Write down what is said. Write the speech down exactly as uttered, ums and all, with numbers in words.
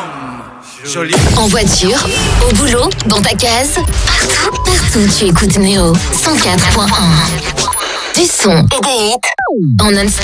Joli. En voiture, au boulot, dans ta case, partout, partout tu écoutes Néo cent quatre point un. Du son et des hits en non-stop.